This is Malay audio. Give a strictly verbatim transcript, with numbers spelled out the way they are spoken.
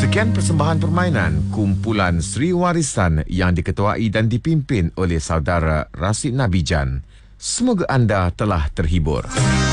Sekian persembahan permainan kumpulan Sri Warisan yang diketuai dan dipimpin oleh saudara Rasid Nabijan. Semoga anda telah terhibur.